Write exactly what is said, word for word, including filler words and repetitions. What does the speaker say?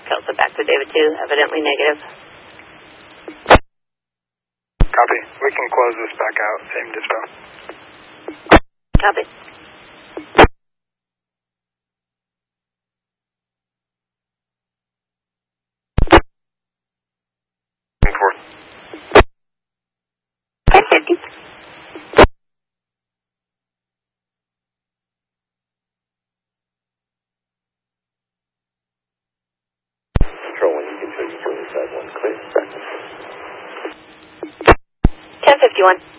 Kelso back to David two, evidently negative. Copy. We can close this back out, same dispo. Copy. ten fifty. Control one, you can show you inside one clear. ten fifty-one.